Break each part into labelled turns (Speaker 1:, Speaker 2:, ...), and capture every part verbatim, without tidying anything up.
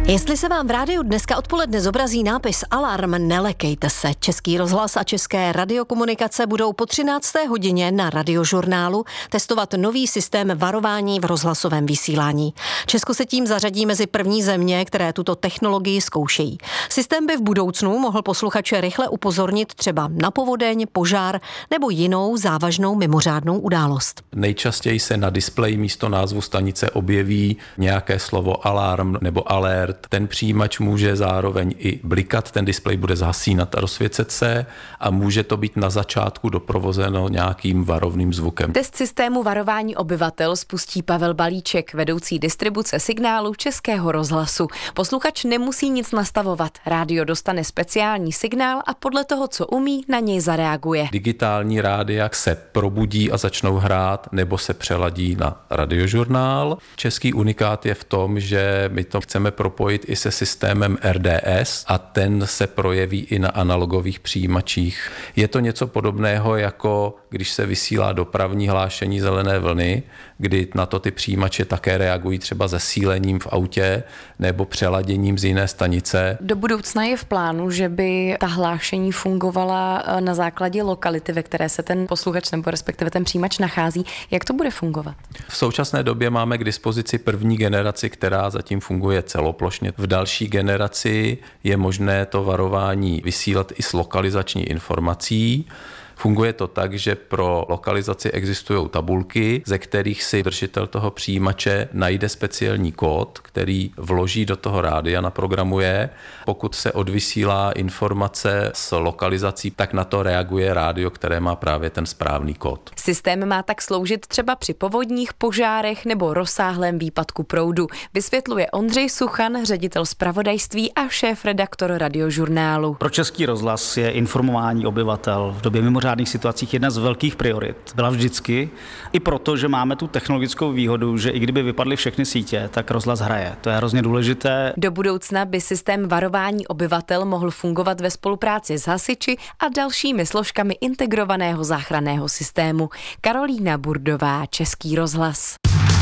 Speaker 1: Jestli se vám v rádiu dneska odpoledne zobrazí nápis Alarm, nelekejte se. Český rozhlas a České radiokomunikace budou po třinácté hodině na Radiožurnálu testovat nový systém varování v rozhlasovém vysílání. Česko se tím zařadí mezi první země, které tuto technologii zkoušejí. Systém by v budoucnu mohl posluchače rychle upozornit třeba na povodeň, požár nebo jinou závažnou mimořádnou událost.
Speaker 2: Nejčastěji se na displeji místo názvu stanice objeví nějaké slovo alarm nebo alert. Ten přijímač může zároveň i blikat, ten displej bude zhasínat a rozsvěcet se a může to být na začátku doprovozeno nějakým varovným zvukem.
Speaker 3: Test systému varování obyvatel spustí Pavel Balíček, vedoucí distribuce signálu Českého rozhlasu. Posluchač nemusí nic nastavovat. Rádio dostane speciální signál a podle toho, co umí, na něj zareaguje.
Speaker 2: Digitální rádia se probudí a začnou hrát nebo se přeladí na Radiožurnál. Český unikát je v tom, že my to chceme propojit i se systémem R D S a ten se projeví i na analogových přijímačích. Je to něco podobného, jako když se vysílá dopravní hlášení zelené vlny, kdy na to ty přijímače také reagují třeba zesílením v autě nebo přeladěním z jiné stanice.
Speaker 3: Do budoucna je v plánu, že by ta hlášení fungovala na základě lokality, ve které se ten posluchač nebo respektive ten přijímač nachází. Jak to bude fungovat?
Speaker 2: V současné době máme k dispozici první generaci, která zatím funguje celoplošně. V další generaci je možné to varování vysílat i s lokalizační informací. Funguje to tak, že pro lokalizaci existují tabulky, ze kterých si držitel toho přijímače najde speciální kód, který vloží do toho rádia, naprogramuje. Pokud se odvysílá informace s lokalizací, tak na to reaguje rádio, které má právě ten správný kód.
Speaker 3: Systém má tak sloužit třeba při povodních, požárech nebo rozsáhlém výpadku proudu, vysvětluje Ondřej Suchan, ředitel zpravodajství a šéf-redaktor Radiožurnálu.
Speaker 4: Pro Český rozhlas je informování obyvatel v době mimořádných situacích jedna z velkých priorit. Byla vždycky, i proto, že máme tu technologickou výhodu, že i kdyby vypadly všechny sítě, tak rozhlas hraje. To je hrozně důležité.
Speaker 3: Do budoucna by systém varování obyvatel mohl fungovat ve spolupráci s hasiči a dalšími složkami integrovaného záchranného systému. Karolína Burdová, Český rozhlas.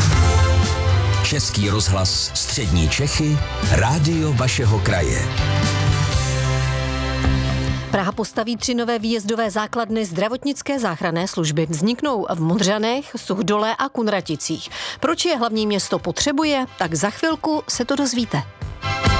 Speaker 5: Český rozhlas Střední Čechy, rádio vašeho kraje.
Speaker 1: Praha postaví tři nové výjezdové základny zdravotnické záchranné služby. Vzniknou v Modřanech, Suchdole a Kunraticích. Proč je hlavní město potřebuje? Tak za chvilku se to dozvíte.